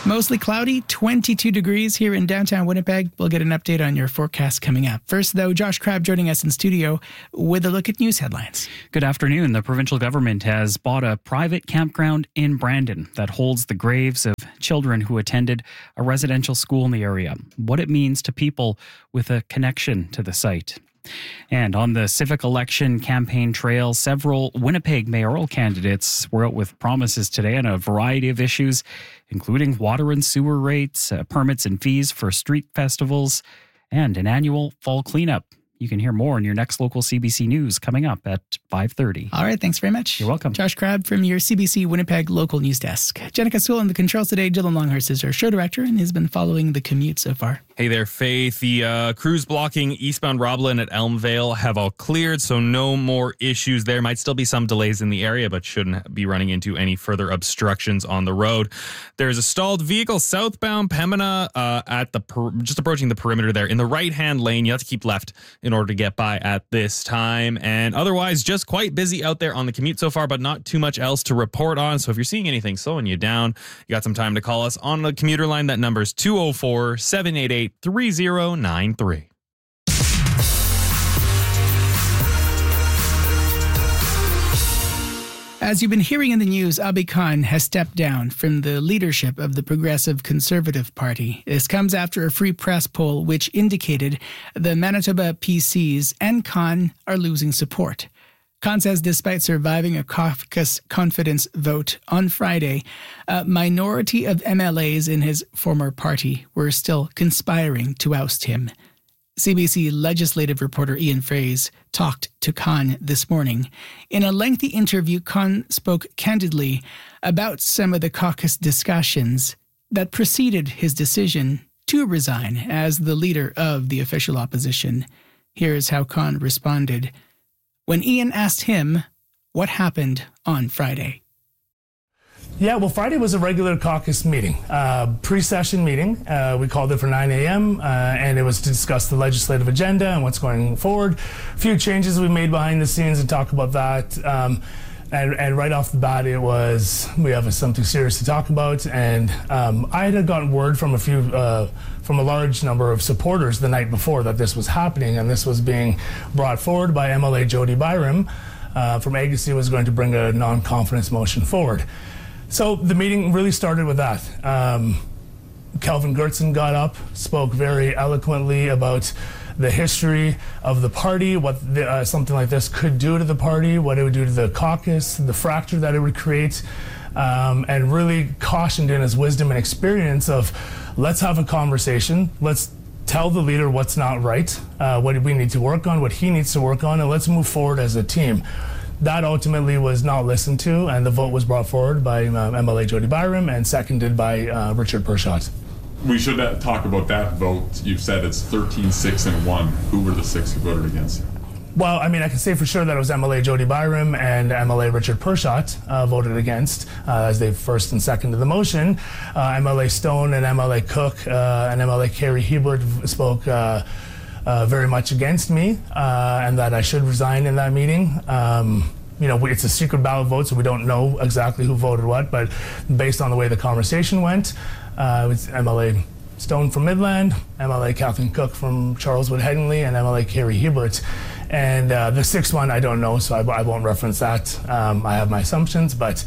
Mostly cloudy, 22 degrees here in downtown Winnipeg. We'll get an update on your forecast coming up. First, though, Josh Crabb joining us in studio with a look at news headlines. Good afternoon. The provincial government has bought a private campground in Brandon that holds the graves of children who attended a residential school in the area. What it means to people with a connection to the site. And on the civic election campaign trail, several Winnipeg mayoral candidates were out with promises today on a variety of issues, including water and sewer rates, permits and fees for street festivals, and an annual fall cleanup. You can hear more in your next local CBC News coming up at 5:30. All right, thanks very much. You're welcome. Josh Crabb from your CBC Winnipeg local news desk. Jenica Sewell in the controls today. Dylan Longhurst is our show director and has been following the commute so far. Hey there, Faith. The crews blocking eastbound Roblin at Elmvale have all cleared, so no more issues there. Might still be some delays in the area, but shouldn't be running into any further obstructions on the road. There's a stalled vehicle southbound Pembina at just approaching the perimeter there in the right-hand lane. You have to keep left in order to get by at this time. And otherwise, just quite busy out there on the commute so far, but not too much else to report on. So if you're seeing anything slowing you down, you got some time to call us on the commuter line. That number is 204-788-3093. As you've been hearing in the news, Abi Khan has stepped down from the leadership of the Progressive Conservative Party. This comes after a Free Press poll which indicated the Manitoba PCs and Khan are losing support. Khan says despite surviving a caucus confidence vote on Friday, a minority of MLAs in his former party were still conspiring to oust him. CBC legislative reporter Ian Fraze talked to Khan this morning. In a lengthy interview, Khan spoke candidly about some of the caucus discussions that preceded his decision to resign as the leader of the official opposition. Here's how Khan responded when Ian asked him what happened on Friday. Yeah, well, Friday was a regular caucus meeting, pre-session meeting. We called it for 9 a.m., and it was to discuss the legislative agenda and what's going forward. A few changes we made behind the scenes and talk about that. And right off the bat, it was, we have something serious to talk about. And I had gotten word from a large number of supporters the night before that this was happening, and this was being brought forward by MLA Jody Byram from Agassiz was going to bring a non-confidence motion forward. So the meeting really started with that. Kelvin Gertzen got up, spoke very eloquently about the history of the party, what something like this could do to the party, what it would do to the caucus, the fracture that it would create, and really cautioned in his wisdom and experience of, let's have a conversation, let's tell the leader what's not right, what we need to work on, what he needs to work on, and let's move forward as a team. That ultimately was not listened to, and the vote was brought forward by MLA Jody Byram and seconded by Richard Pershott. We should talk about that vote. You've said it's 13-6-1. Who were the 6 who voted against it? Well, I mean, I can say for sure that it was MLA Jody Byram and MLA Richard Pershott voted against as they first and seconded the motion. MLA Stone and MLA Cook and MLA Carrie Hebert spoke very much against me and that I should resign in that meeting. It's a secret ballot vote, so we don't know exactly who voted what, but based on the way the conversation went, it was MLA Stone from Midland, MLA Kathleen Cook from Charleswood Headingley, and MLA Carrie Hebert. And the 6th one, I don't know, so I won't reference that. I have my assumptions, but,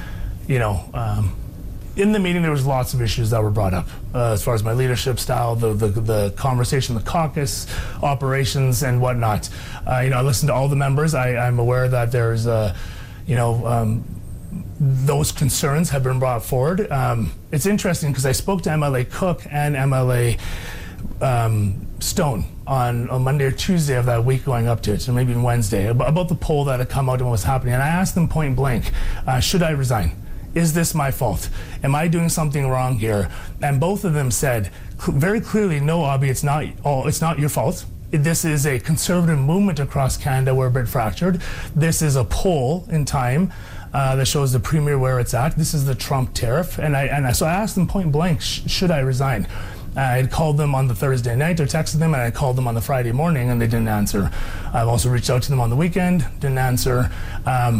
in the meeting, there was lots of issues that were brought up as far as my leadership style, the conversation, the caucus operations, and whatnot. I listened to all the members. I'm aware that there's, those concerns have been brought forward. It's interesting because I spoke to MLA Cook and MLA Stone on Monday or Tuesday of that week going up to it, so maybe Wednesday, about the poll that had come out and what was happening. And I asked them point blank, should I resign? Is this my fault? Am I doing something wrong here? And both of them said very clearly, no, Abi, it's not your fault. This is a conservative movement across Canada. We're a bit fractured. This is a poll in time that shows the premier where it's at. This is the Trump tariff. So I asked them point blank, should I resign? I had called them on the Thursday night or texted them, and I called them on the Friday morning, and they didn't answer. I've also reached out to them on the weekend, didn't answer.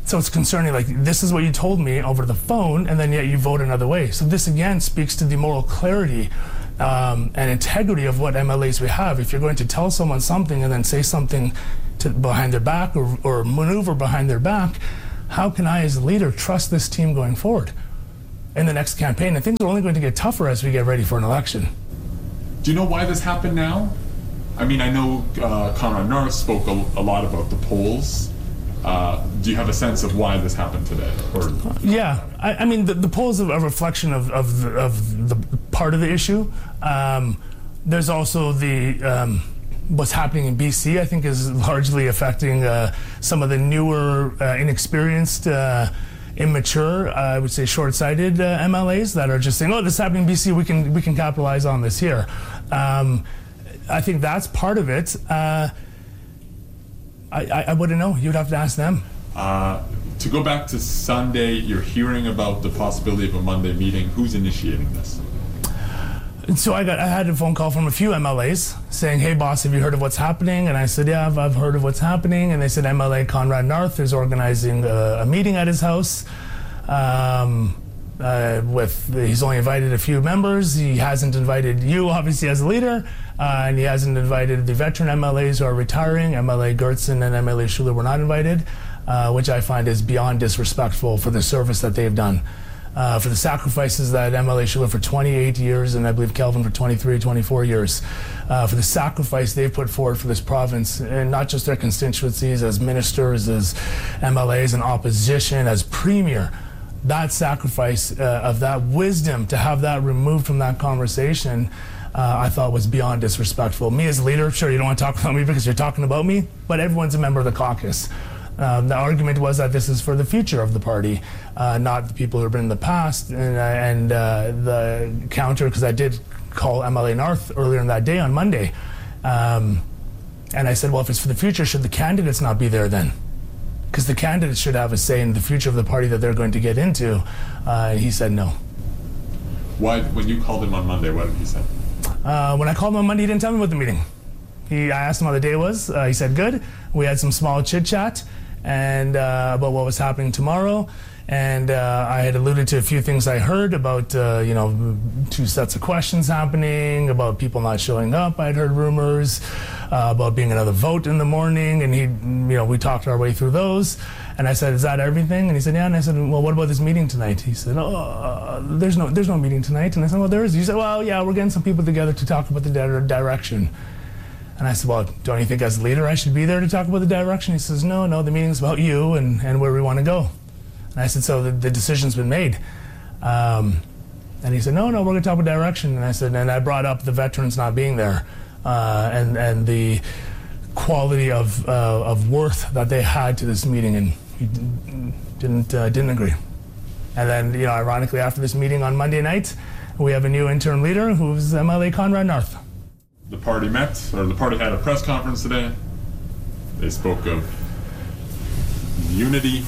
So it's concerning, like, this is what you told me over the phone, and then yet you vote another way. So this, again, speaks to the moral clarity and integrity of what MLAs we have. If you're going to tell someone something and then say something behind their back or maneuver behind their back, how can I, as a leader, trust this team going forward in the next campaign? And things are only going to get tougher as we get ready for an election. Do you know why this happened now? I mean, I know Conrad North spoke a lot about the polls. Do you have a sense of why this happened today? Or yeah, I mean, the polls are a reflection of the part of the issue. There's also the what's happening in BC, I think, is largely affecting some of the newer, inexperienced, immature, I would say short-sighted MLAs that are just saying, oh, this is happening in BC, we can capitalize on this here. I think that's part of it. I wouldn't know. You'd have to ask them. To go back to Sunday, you're hearing about the possibility of a Monday meeting. Who's initiating this? And so I had a phone call from a few MLAs saying, hey, boss, have you heard of what's happening? And I said, yeah, I've heard of what's happening. And they said MLA Conrad North is organizing a meeting at his house. He's only invited a few members. He hasn't invited you, obviously, as a leader. And he hasn't invited the veteran MLAs who are retiring. MLA Gertzen and MLA Schuler were not invited, which I find is beyond disrespectful for the service that they've done. For the sacrifices that MLA Schuler for 28 years, and I believe Kelvin for 23, 24 years, for the sacrifice they've put forward for this province, and not just their constituencies as ministers, as MLAs in opposition, as premier. That sacrifice of that wisdom, to have that removed from that conversation, I thought was beyond disrespectful. Me as a leader, sure, you don't want to talk about me because you're talking about me, but everyone's a member of the caucus. The argument was that this is for the future of the party, not the people who have been in the past. And the counter, because I did call MLA North earlier in that day on Monday, and I said, well, if it's for the future, should the candidates not be there then? Because the candidates should have a say in the future of the party that they're going to get into. He said no. Why, when you called him on Monday, what did he say? When I called him on Monday, he didn't tell me about the meeting. I asked him how the day was. He said good. We had some small chit-chat and about what was happening tomorrow. And I had alluded to a few things I heard about, 2 sets of questions happening, about people not showing up. I'd heard rumors about being another vote in the morning. And we talked our way through those. And I said, is that everything? And he said, yeah. And I said, well, what about this meeting tonight? He said, there's no meeting tonight. And I said, well, there is. He said, well, yeah, we're getting some people together to talk about the direction. And I said, well, don't you think as a leader I should be there to talk about the direction? He says, no, the meeting's about you and where we want to go. And I said, so the decision's been made. And he said, no, we're going to talk about direction. And I said, and I brought up the veterans not being there and the quality of worth that they had to this meeting, and he didn't agree. And then, ironically, after this meeting on Monday night, we have a new interim leader who's MLA Conrad North. The party the party had a press conference today. They spoke of unity.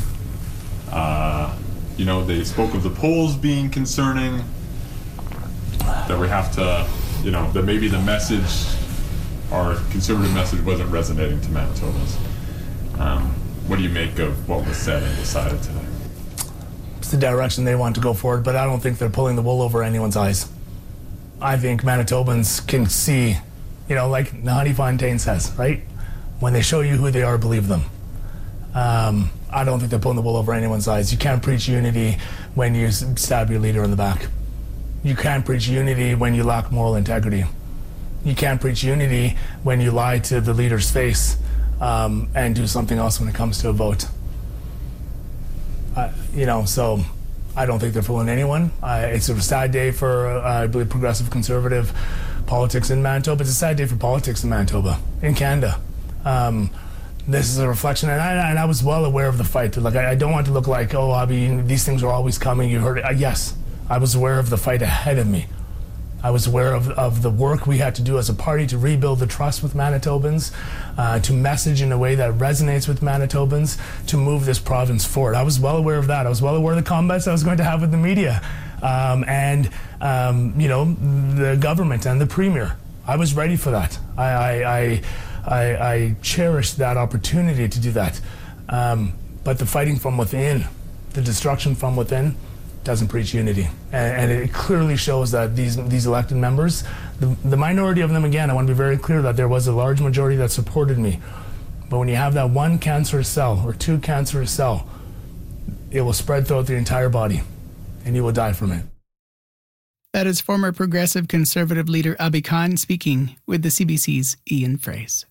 They spoke of the polls being concerning, that we have to, that maybe the message, our conservative message, wasn't resonating to Manitobans. What do you make of what was said and decided today? It's the direction they want to go forward, but I don't think they're pulling the wool over anyone's eyes. I think Manitobans can see, like Nahani Fontaine says, right? When they show you who they are, believe them. I don't think they're pulling the wool over anyone's eyes. You can't preach unity when you stab your leader in the back. You can't preach unity when you lack moral integrity. You can't preach unity when you lie to the leader's face and do something else when it comes to a vote. So I don't think they're fooling anyone. It's a sad day for, I believe, progressive conservative politics in Manitoba. It's a sad day for politics in Manitoba, in Canada. This is a reflection, and I was well aware of the fight. Like, I don't want to look like, these things are always coming. You heard it. Yes, I was aware of the fight ahead of me. I was aware of the work we had to do as a party to rebuild the trust with Manitobans, to message in a way that resonates with Manitobans, to move this province forward. I was well aware of that. I was well aware of the combats I was going to have with the media, and the government and the premier. I was ready for that. I cherished that opportunity to do that. But the fighting from within, the destruction from within, doesn't preach unity. And it clearly shows that these elected members, the minority of them, again, I want to be very clear that there was a large majority that supported me. But when you have that one cancerous cell or two cancerous cell, it will spread throughout the entire body, and you will die from it. That is former Progressive Conservative leader Abhi Khan speaking with the CBC's Ian Fraze.